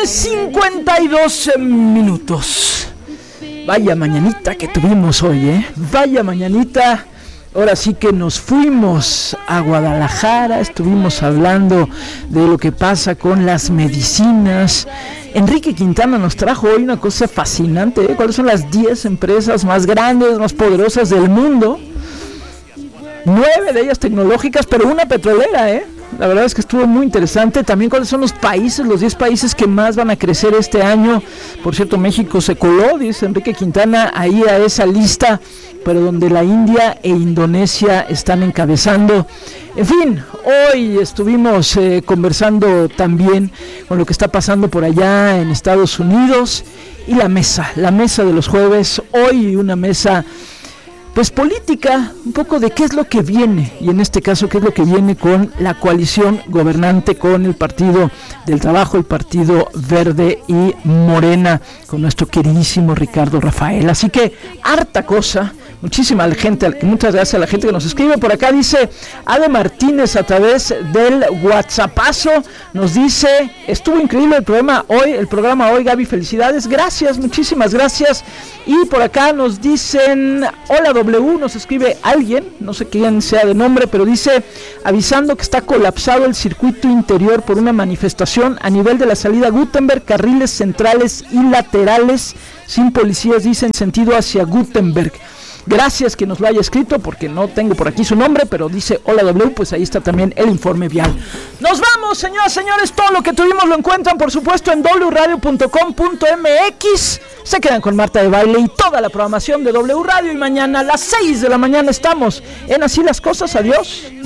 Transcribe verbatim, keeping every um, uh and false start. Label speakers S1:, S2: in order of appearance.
S1: cincuenta y dos minutos. Vaya mañanita que tuvimos hoy, ¿eh? Vaya mañanita. Ahora sí que nos fuimos a Guadalajara, estuvimos hablando de lo que pasa con las medicinas. Enrique Quintana nos trajo hoy una cosa fascinante, ¿eh? ¿Cuáles son las diez empresas más grandes, más poderosas del mundo? Nueve de ellas tecnológicas, pero una petrolera, ¿eh? La verdad es que estuvo muy interesante. También cuáles son los países, los diez países que más van a crecer este año. Por cierto, México se coló, dice Enrique Quintana, ahí a esa lista, pero donde la India e Indonesia están encabezando. En fin, hoy estuvimos eh, conversando también con lo que está pasando por allá en Estados Unidos. Y la mesa, la mesa de los jueves, hoy una mesa pues política, un poco de qué es lo que viene, y en este caso qué es lo que viene con la coalición gobernante, con el Partido del Trabajo, el Partido Verde y Morena, con nuestro queridísimo Ricardo Rafael. Así que harta cosa. Muchísima gente, muchas gracias a la gente que nos escribe. Por acá dice Ade Martínez a través del WhatsAppazo, nos dice, estuvo increíble el programa hoy, el programa hoy, Gaby, felicidades, gracias, muchísimas gracias. Y por acá nos dicen, hola W, nos escribe alguien, no sé quién sea de nombre, pero dice, avisando que está colapsado el circuito interior por una manifestación a nivel de la salida Gutenberg, carriles centrales y laterales sin policías, dice, en sentido hacia Gutenberg. Gracias que nos lo haya escrito, porque no tengo por aquí su nombre, pero dice hola W, pues ahí está también el informe vial. Nos vamos, señoras y señores, todo lo que tuvimos lo encuentran, por supuesto, en doble u radio punto com punto m x. Se quedan con Marta de Baile y toda la programación de W Radio, y mañana a las seis de la mañana estamos en Así las Cosas. Adiós.